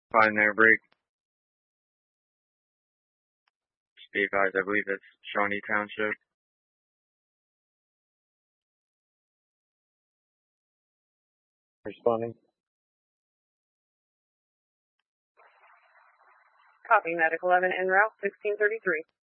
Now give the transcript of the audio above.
Fine there, break. Just be advised, I believe it's Shawnee Township. Responding. Copy, Medic 11 en route, 1633.